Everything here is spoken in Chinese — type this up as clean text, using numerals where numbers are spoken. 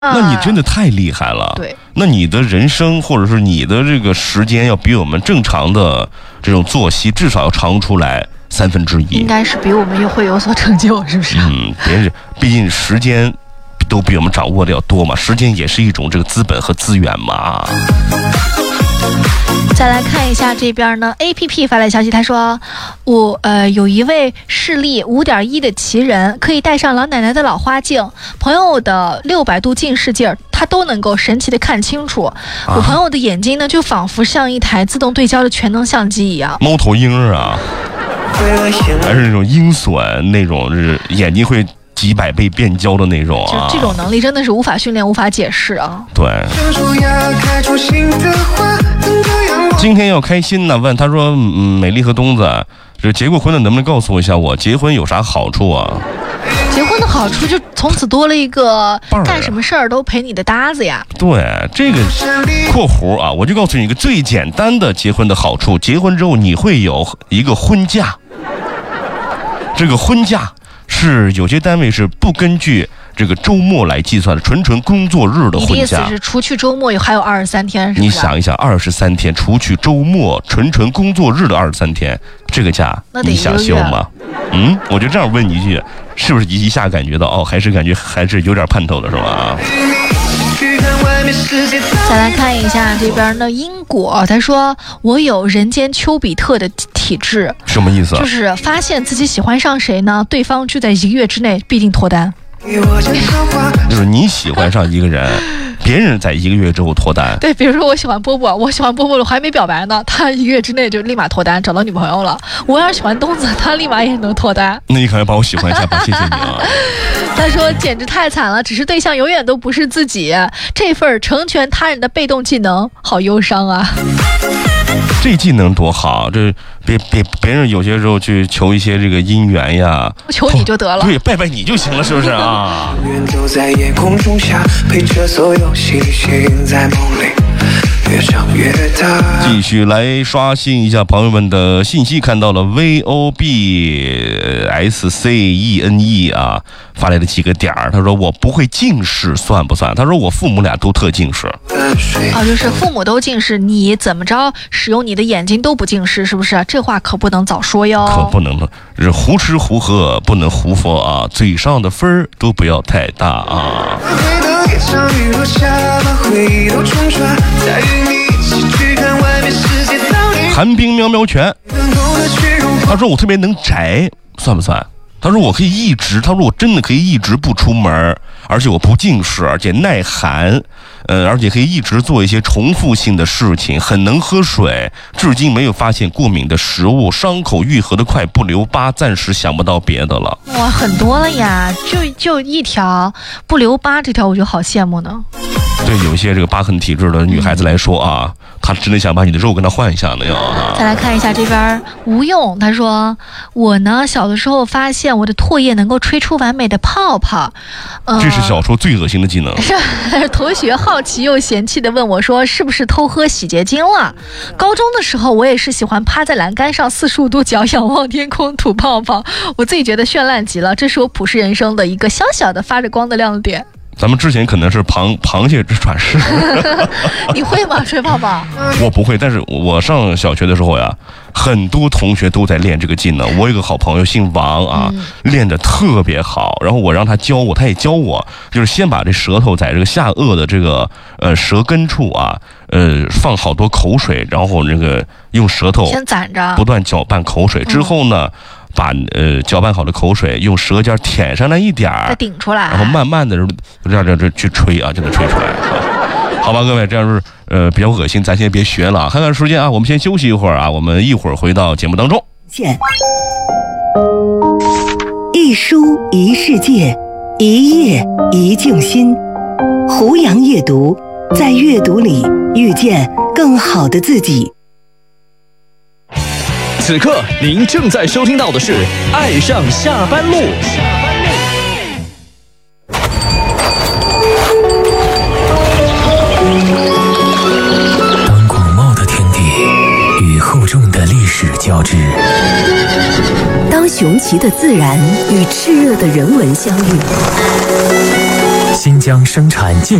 那你真的太厉害了。 对， 那你的人生或者是你的这个时间要比我们正常的这种作息至少要长出来1/3， 应该是比我们会有所成就，是不是？ 别人毕竟时间都比我们掌握的要多嘛，时间也是一种这个资本和资源嘛。 再来看一下这边呢 ，APP 发来消息，他说有一位视力5.1的奇人，可以戴上老奶奶的老花镜，朋友的600度近视镜他都能够神奇的看清楚。我朋友的眼睛呢，就仿佛像一台自动对焦的全能相机一样。 猫头鹰啊，还是那种鹰隼那种，是眼睛会几百倍变焦的那种啊， 这种能力真的是无法训练、无法解释啊。 对。今天要开心呢，问他说，美丽和东子，这结过婚的能不能告诉我一下，我结婚有啥好处啊？ 结婚的好处就从此多了一个干什么事儿都陪你的搭子呀。 对，这个括弧啊，我就告诉你一个最简单的结婚的好处，结婚之后你会有一个婚假。这个婚假是有些单位是不根据这个周末来计算的，纯工作日的婚假。你的意思是除去周末还有23天，是不是？ 你想一想，23天除去周末纯工作日的23天，这个假你想休吗？我就这样问一句，是不是一下感觉到还是有点盼头的是吧？ 再来看一下这边的因果，他说我有人间丘比特的体质。 什么意思？ 就是发现自己喜欢上谁呢，对方就在1个月之内必定脱单。 就是你喜欢上一个人，别人在1个月之后脱单。 对，比如说我喜欢波波了，我还没表白呢，他1个月之内就立马脱单，找到女朋友了。我要是喜欢东子，他立马也能脱单。 那你可要把我喜欢一下吧，谢谢你啊。 他说简直太惨了，只是对象永远都不是自己，这份成全他人的被动技能好忧伤啊。 这技能多好，这别人有些时候去求一些这个姻缘呀， 我求你就得了， 对，拜拜你就行了，是不是啊？ 都在夜空中下，陪着所有星星在梦里越长越大。 继续来刷新一下朋友们的信息，看到了 VOBSCENE 啊发来的几个点儿，他说我不会近视算不算？他说我父母俩都特近视。 就是父母都近视，你怎么着使用你的眼睛都不近视，是不是？这话可不能早说哟， 可不能的，是胡吃胡喝不能胡说啊，嘴上的分儿都不要太大啊。寒冰喵喵拳，他说我特别能宅，算不算？他说我可以一直，他说我真的可以一直不出门，而且我不近视，而且耐寒，而且可以一直做一些重复性的事情，很能喝水，至今没有发现过敏的食物，伤口愈合得快，不留疤，暂时想不到别的了。 哇，很多了呀，就一条不留疤，这条我就好羡慕呢。 对有些这个疤痕体质的女孩子来说啊，她真的想把你的肉跟她换一下呢呀。 再来看一下这边吴用，他说我呢小的时候发现我的唾液能够吹出完美的泡泡， 这是小时候最恶心的技能。 同学好奇又嫌弃的问我说是不是偷喝洗洁精了？高中的时候我也是喜欢趴在栏杆上45度角仰望天空吐泡泡，我自己觉得绚烂极了，这是我普世人生的一个小小的发着光的亮点。 咱们之前可能是螃蟹之传世。 你会吗？吹泡泡？ 我不会，但是我上小学的时候呀，很多同学都在练这个技能。我有个好朋友姓王啊，练得特别好，然后我让他教我，他也教我，就是先把这舌头在这个下颚的这个舌根处啊，放好多口水，然后这个用舌头先攒着， 不断搅拌口水，之后呢，把搅拌好的口水用舌尖舔上来一点儿， 再顶出来， 然后慢慢的这去吹啊，就能吹出来。好吧，各位，这样是比较恶心，咱先别学了。看看时间啊，我们先休息一会儿啊，我们一会儿回到节目当中。 一书一世界，一页一静心。胡杨阅读，在阅读里遇见更好的自己。 此刻您正在收听到的是《爱上下班路》。当广袤的天地与厚重的历史交织， 当雄奇的自然与炽热的人文相遇， 新新疆生产